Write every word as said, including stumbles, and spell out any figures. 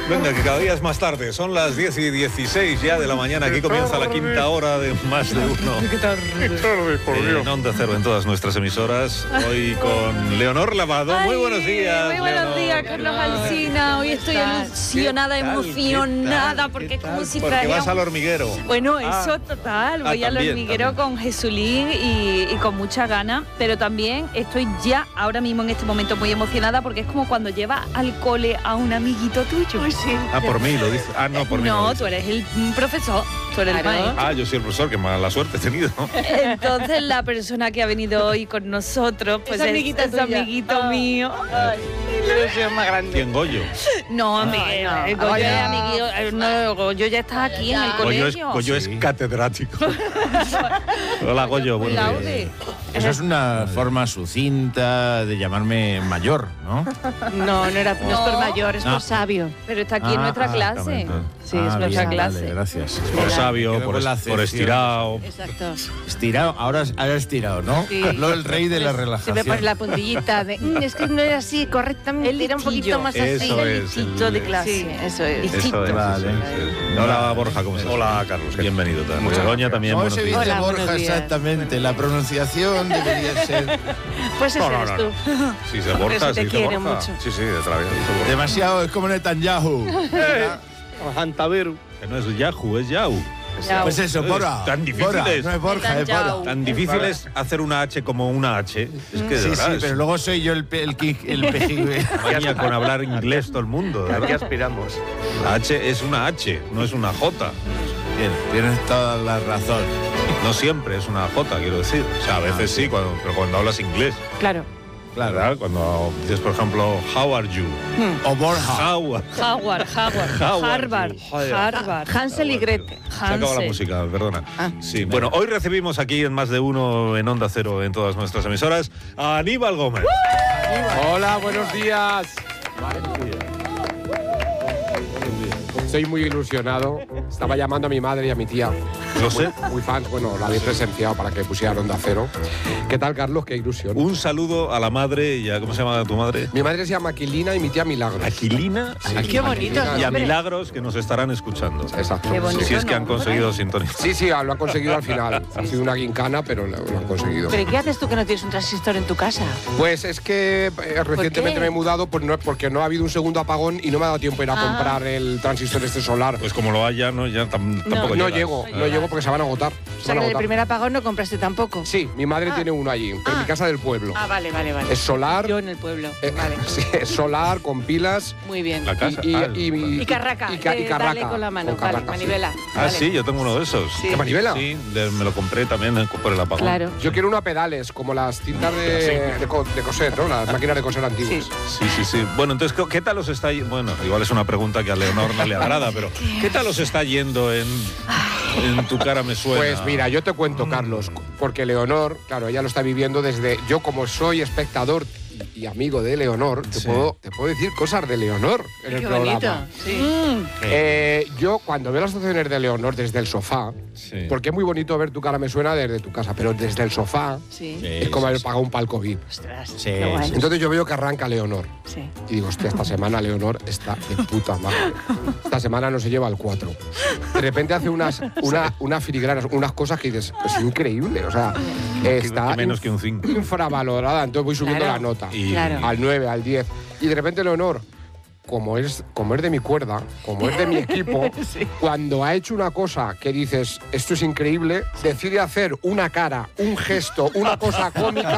Venga, que cada día es más tarde. Son las diez y dieciséis ya de la mañana. Aquí comienza la quinta hora de Más de Uno. ¿Qué tarde? Qué tarde, por Dios. En Onda Cero, en todas nuestras emisoras. Hoy con Leonor Lavado. Ay, muy buenos días, Muy buenos Leonor. días, Carlos Alsina. Hoy estoy ilusionada, ¿Qué tal? emocionada, ¿Qué tal? porque ¿Qué es como tal? si Porque trajera vas un- al hormiguero. Bueno, Ah. eso total. Voy Ah, al también, hormiguero también. con Jesulín y, y con mucha gana, pero también estoy ya ahora mismo en este momento muy emocionada porque es como cuando llevas al cole a un amiguito tuyo. Ah, por mí lo dices. Ah, no, por mí. No, lo tú dices. eres el profesor, tú eres el maestro. Ah, yo soy el profesor, que mala suerte he tenido. Entonces la persona que ha venido hoy con nosotros, pues Es es, amiguita es tuya. amiguito Ah. mío. Ilusión más grande. ¿Quién, Goyo? No, amigo, no. el Goyo Oye. es amiguito, eh, no, Goyo ya está aquí en el Goyo es, colegio. Goyo es catedrático. Hola, Goyo. buenos días. Laude. Eso es una forma sucinta de llamarme mayor, ¿no? No, no era no. es por No. mayor, es No. por sabio. Pero está aquí en Ah, nuestra ah, clase. exactamente. Sí, Ah, es bien, nuestra vale, clase. gracias. Por sabio, Quedó por, con la es- por acepción. estirado. Exacto. Estirado, ahora, ahora estirado, ¿no? Sí. Lo el rey de la Se relajación. me pone la puntillita de. "Mm, es que no era así, correctamente. El era un poquito listillo. más así. Eso el es, listito el- de clase. Sí, eso es. Listo. Eso es, Vale. eso es, eso es. Hola, Borja, ¿cómo estás? Hola, Carlos. Bienvenido también. Muchas Begoña gracias. también, ¿Cómo buenos se días. dice Hola, Borja buenos días. exactamente? La pronunciación debería ser Pues eso No, no, eres no, tú. Sí, se Por Borja, eso te se dice quiere Borja. mucho. Sí, sí, de través. demasiado, es como Netanyahu. Jantaveru. Que no es Yahoo, es Yahoo. Yao. Pues eso, Es Bora. tan difícil Bora, es. no es Borja, es Netanyahu. Bora. Tan difícil es hacer una H como una H. Es que de Sí, verdad sí, es pero luego soy yo el, pe- el, qui- el pejigue. manía con hablar inglés todo el mundo. de Aquí verdad. aspiramos. La H es una H, no es una J. Bien, tienes toda la razón. No siempre es una J, quiero decir. O sea, a veces sí, cuando, pero cuando hablas inglés. Claro. Claro. ¿Verdad? Cuando dices, por ejemplo, how are you? O Borja. How are Howard, Howard, Howard, Harvard, you. Harvard. Hansel y Gretel. Se acaba la Hansel. música, perdona. Ah. Sí, bueno, hoy recibimos aquí en Más de Uno, en Onda Cero, en todas nuestras emisoras, a Aníbal Gómez. Hola, buenos días. Estoy muy ilusionado. Estaba llamando a mi madre y a mi tía. Lo sé. Muy fans, bueno, la habéis presenciado para que pusieran Onda Cero. ¿Qué tal, Carlos? Qué ilusión. Un saludo a la madre y a, ¿cómo se llama tu madre? Mi madre se llama Aquilina y mi tía Milagros. Aquilina Sí, Ay, qué bonito. Aquilina. y a Hombre. Milagros, que nos estarán escuchando. Exacto. Qué bonito. Si es que han nombre. conseguido sintonizar. Sí, sí, lo han conseguido al final. Ha sido una guincana, pero lo, lo han conseguido. ¿Pero qué haces tú que no tienes un transistor en tu casa? Pues es que eh, recientemente qué? me he mudado pues no, porque no ha habido un segundo apagón y no me ha dado tiempo a ir a Ah. comprar el transistor este solar. Pues como lo haya, no, ya tam- tampoco no llegas. llego, no Ah. llego porque se van a agotar. O Se sea, van a que del agotar. primer apagón no compraste tampoco. Sí, mi madre Ah. tiene uno allí, en Ah. mi casa del pueblo. Ah, vale, vale, vale. Es solar. Yo en el pueblo. Eh, Vale. sí, es solar, con pilas. Muy bien. La casa. Y, Ah, y- y- Y carraca. Y, ca- y de carraca. Dale con la mano. con Vale, carraca, sí. manivela. Ah, Vale. sí, yo tengo uno de esos. Sí. ¿Qué manivela? Sí, de- me lo compré también eh, por el apagón. Claro. Yo quiero uno a pedales, como las cintas de, de, co- de coser, ¿no? Las máquinas de coser antiguas. Sí. Sí, sí, sí. Bueno, entonces, ¿qué- ¿qué tal os está yendo? Bueno, igual es una pregunta que a Leonor no le agrada, pero ¿qué tal os está yendo en, en Tu cara me suena? Pues mira, yo te cuento, Carlos, porque Leonor, claro, ella lo está viviendo desde. Yo, como soy espectador y, y amigo de Leonor, te, Sí. puedo, te puedo decir cosas de Leonor en el Qué programa. bonito. Sí. Eh, yo, cuando veo las actuaciones de Leonor desde el sofá, Sí. porque es muy bonito ver Tu cara me suena desde tu casa, pero desde el sofá Sí. Sí, es como sí, haber sí. pagado un palco V I P. Ostras. Sí, qué guay. sí, Entonces yo veo que arranca Leonor. Sí. Y digo, hostia, esta semana Leonor está de puta madre. Esta semana no se lleva el cuatro. De repente hace unas, una, unas filigranas, unas cosas que dices, es increíble. O sea, está que menos que un cinco. infravalorada. Entonces voy subiendo Claro. la nota. Y- Claro. Al nueve, al diez. Y de repente Leonor, como es, como es de mi cuerda, como es de mi equipo, cuando ha hecho una cosa que dices, esto es increíble, decide hacer una cara, un gesto, una cosa cómica